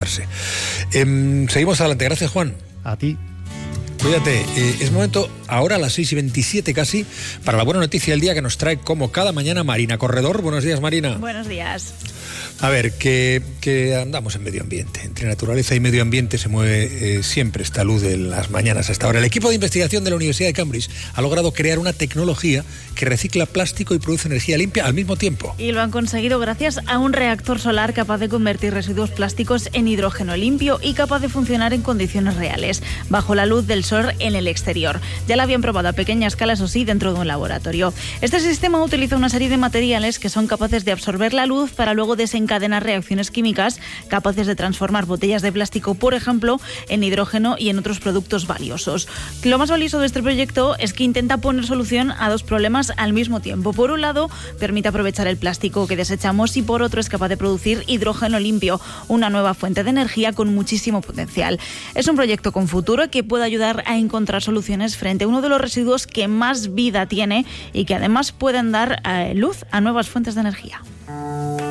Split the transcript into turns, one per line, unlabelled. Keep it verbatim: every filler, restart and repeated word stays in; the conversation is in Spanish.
preocuparse. Eh, seguimos adelante. Gracias, Juan.
A ti.
Cuídate, eh, es momento ahora a las seis y veintisiete casi para la buena noticia del día que nos trae como cada mañana Marina Corredor. Buenos días, Marina.
Buenos días.
A ver, que, que andamos en medio ambiente. Entre naturaleza y medio ambiente se mueve eh, siempre esta luz de las mañanas hasta ahora. El equipo de investigación de la Universidad de Cambridge ha logrado crear una tecnología que recicla plástico y produce energía limpia al mismo tiempo.
Y lo han conseguido gracias a un reactor solar capaz de convertir residuos plásticos en hidrógeno limpio y capaz de funcionar en condiciones reales, bajo la luz del sol en el exterior. Ya la habían probado a pequeña escala, eso sí, dentro de un laboratorio. Este sistema utiliza una serie de materiales que son capaces de absorber la luz para luego desencadenar reacciones químicas capaces de transformar botellas de plástico, por ejemplo, en hidrógeno y en otros productos valiosos. Lo más valioso de este proyecto es que intenta poner solución a dos problemas al mismo tiempo. Por un lado, permite aprovechar el plástico que desechamos y por otro es capaz de producir hidrógeno limpio, una nueva fuente de energía con muchísimo potencial. Es un proyecto con futuro que puede ayudar a encontrar soluciones frente a uno de los residuos que más vida tiene y que además pueden dar eh, luz a nuevas fuentes de energía.